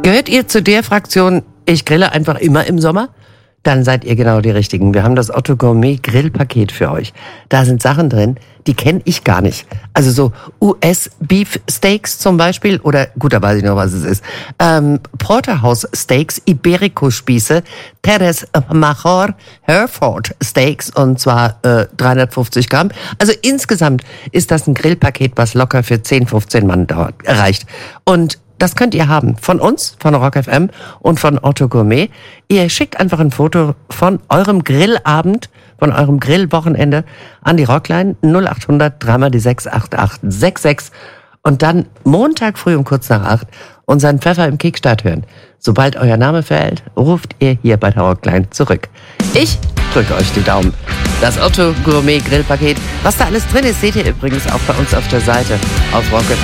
Gehört ihr zu der Fraktion, ich grille einfach immer im Sommer? Dann seid ihr genau die Richtigen. Wir haben das Otto Gourmet Grillpaket für euch. Da sind Sachen drin, die kenne ich gar nicht. Also so US-Beef-Steaks zum Beispiel oder, gut, da weiß ich noch, was es ist. Porterhouse-Steaks, Iberico-Spieße, Terres Major Hereford-Steaks und zwar 350 Gramm. Also insgesamt ist das ein Grillpaket, was locker für 10, 15 Mann reicht. Und das könnt ihr haben von uns, von Rock FM und von Otto Gourmet. Ihr schickt einfach ein Foto von eurem Grillabend, von eurem Grillwochenende an die Rockline 0800 3 die 68866 und dann Montag früh um kurz nach 8 unseren Pfeffer im Kickstart hören. Sobald euer Name fällt, ruft ihr hier bei der Rockline zurück. Ich drücke euch die Daumen. Das Otto Gourmet Grillpaket, was da alles drin ist, seht ihr übrigens auch bei uns auf der Seite auf Rock FM.